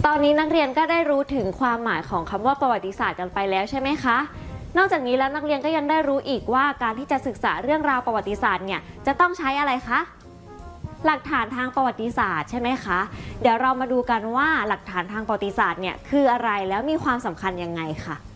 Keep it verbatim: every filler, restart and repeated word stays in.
ตอนนี้นักเรียนก็ได้รู้ถึงความหมายของคำว่าประวัติศาสตร์กันไปแล้วใช่ไหมคะนอกจากนี้แล้วนักเรียนก็ยังได้รู้อีกว่าการที่จะศึกษาเรื่องราวประวัติศาสตร์เนี่ยจะต้องใช้อะไรคะหลักฐานทางประวัติศาสตร์ใช่ไหมคะเดี๋ยวเรามาดูกันว่าหลักฐานทางประวัติศาสตร์เนี่ยคืออะไรแล้วมีความสำคัญยังไงค่ะ